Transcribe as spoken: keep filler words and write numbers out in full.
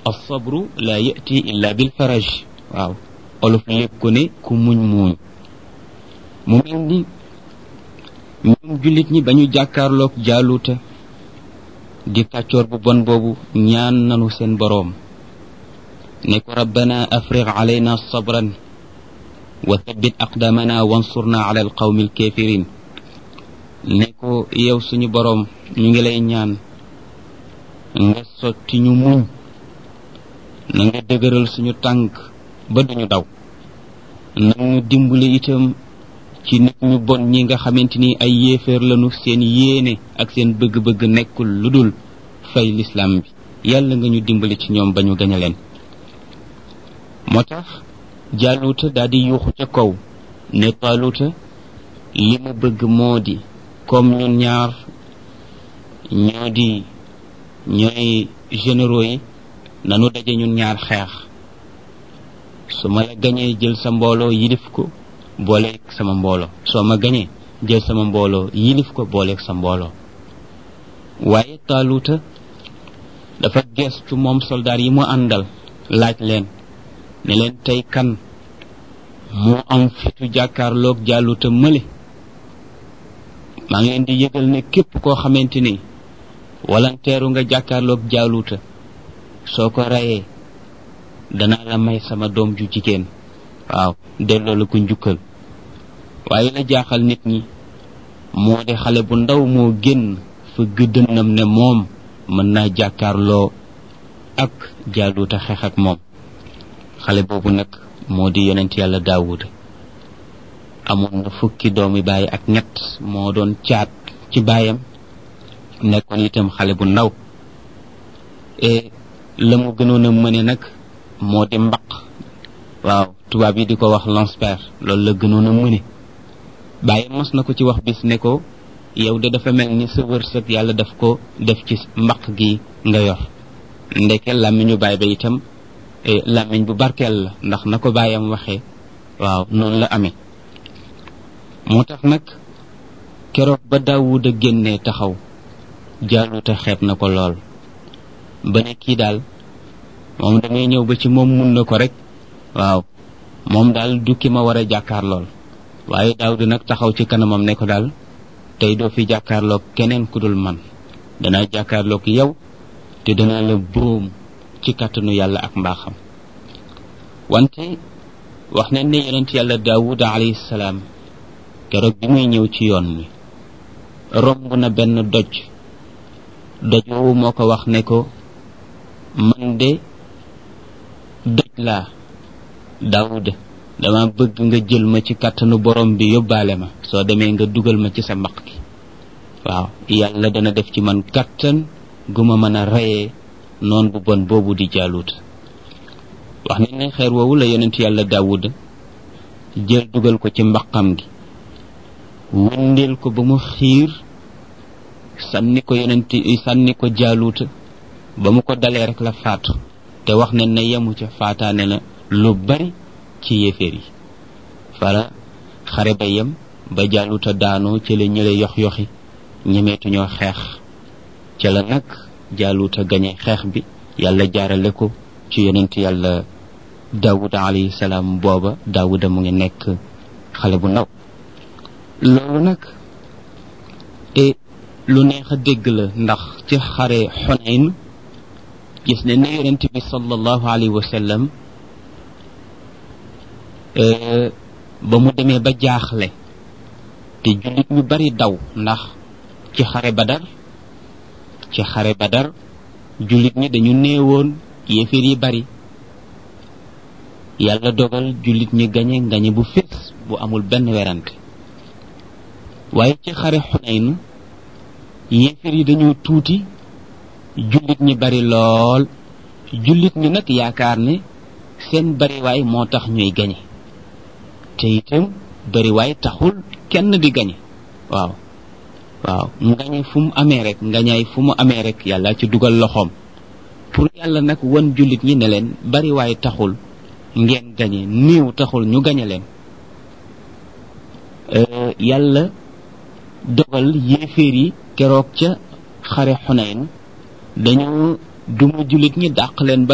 alsabru la yati illa bilfaraj waaw olof lépp ko ne ku muñ muuñ mu mel ni ñoom jullit ñi ba ñu jàkkaarloog jaaluuta di kàccoor bu bon boobu ñaan nanu seen boroom ne ko rabbana afrigh alayna sabran wa thabbit aqdamana wansurna ala alqawmi alkafirin ne ko yow suñu boroom ñu ngi lay ñaan nga sotti ñu muñ na nga dëgëral suñu tànk ba duñu daw na ñu dimbali itam ci nit ñu bon ñi nga xamante ni ay yéeféer lañu seen yéene ak seen bëgg-bëgg nekkul lu dul fay lislaam bi yàlla nga ñu dimbali ci ñoom ba ñu gañe leen moo tax jaaluuta daal di yuuxu ca kaw ne taaluuta li ma bëgg moo di comme ñun ñaar ñoo di ñooy généraux yi nanu daje ñun ñaar xeex su ma la gañee jël sa mbooloo yilif ko booleeg sama mbooloo soo ma gañee jël sama mbooloo yilif ko booleeg sa mbooloo waaye taaluuta dafa gestu moom soldaar yi mu àndal laaj leen ne leen tey kan moo am fitu jàkkaarloog jaaluuta mële maa ngi leen di yëgal ne képp koo xamante ni walanteeru nga jàkkaarloog jaaluuta soo ko rayee danaa la may sama doom ju jigéen waaw delloo la ko njukkal waaye la jaaxal nit ñi moo di xale bu ndaw moo génn fa gëddënam ne moom mën naa jàkkaarloo ak jaaluuta xeex ak moom xale boobu nag moo di yonent yàlla daawuda amoon na fukki doomi baay ak ñett moo doon caat ci baayam nekkoon itam xale bu ndaw e la mu gënoon a mëne nag moo di mbaq waaw tubaab yi di ko wax lance-pierre loolu la gënoon a mëne bàyyi mos na ko ci wax bis ne ko yow de dafa mel ni sa wërsëg yàlla daf ko def ci mbaq gi nga yor ndeke làmmiñu baay ba itam làmmiñ bu barkeel la ndax na ko bàyyam waxee waaw noonu la amee moo tax nag keroog ba Daawuda génnee taxaw jaaluuta xeeb na ko lool ba ne kii daal moom damay ñëw ba ci moom mun na ko rek waaw moom daal du ki ma war a jàkkaar lool waaye Daawuda nag taxaw ci kanamam ne ko daal tey doo fi jàkkaarloog keneen ku dul man danaa jàkkaarloog yow te danaa la boom ci kàttanu yàlla ak mbaaxam wante wax nañ ne yonent yàlla Daawuda alayhi salaam keroog bi muy ñëw ci yoon wi romb na benn doj doj woowu moo ko wax ne ko man de doj laa Daawuda dama bëgg nga jël ma ci kàttanu borom bi yóbbaale ma soo demee nga dugal ma ci sa mbaq gi waaw yàlla dana def ci man kàttan gu ma mën a reyee noon bu bon boobu di jaaluuta wax nañ ne xeer woowu la yonent yàlla Daawuda jël dugal ko ci mbaqam gi wëndeel ko ba mu xiir sànni ko yonent sànni ko jaaluuta ba mu ko dalee rek la faatu te wax nañ ne yemu ca faataane na lu bari ci yéeféer yi fala xare ba yem ba jaaluuta daanoo ci la ñële yox yoxi ñemeetuñoo xeex ca la nag jaaluuta gañe xeex bi yàlla jaarale ko ci yonent yàlla Daawuda alayhi salaam booba Daawuda mu ngi nekk xale bu ndaw loolu nag e lu neex a dégg la ndax ci xare Xunayn gis ne ne yonent bi sallallahu alayhi wa sallam ba mu demee ba jaaxle te jullit ñu bari daw ndax ci xare Badar ci xare Badar jullit ñi dañu néewoon yéeféer yi bari yàlla dogal jullit ñi gañe gañe bu fees bu amul benn werante waaye ci xare Xunayn yéeféer yi dañoo tuuti jullit ñi bari lool jullit ñi nag yaakaar ne seen bariwaay moo tax ñuy gañe te itam bariwaay taxul kenn di gañe waaw waaw ngañe fu mu amee rek ngañaay fu mu amee rek yàlla ci dugal loxoom pour yàlla nag wan jullit ñi ne leen bariwaay taxul ngeen gañe néew taxul ñu gañe leen yàlla dogal yéeféer yi keroog ca xare Xunayn dañoo duma jullit ñi dàq leen ba